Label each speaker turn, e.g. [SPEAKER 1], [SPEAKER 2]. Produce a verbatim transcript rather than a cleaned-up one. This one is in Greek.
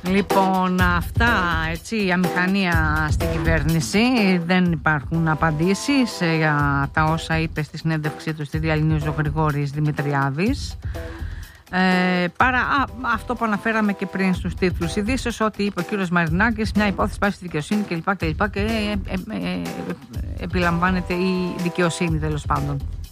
[SPEAKER 1] Λοιπόν, αυτά, έτσι, η αμηχανία στην κυβέρνηση. Δεν υπάρχουν απαντήσεις για τα όσα είπε στη συνέντευξή του στη Real News ο Γρηγόρης Δημητριάδης. Ε, παρά α, αυτό που αναφέραμε και πριν στους τίτλους ειδήσεως, ότι είπε ο κύριος Μαρινάκης, μια υπόθεση πάει στη δικαιοσύνη κλπ. Και, και, και, και ε, ε, ε, επιλαμβάνεται η δικαιοσύνη, τέλος πάντων.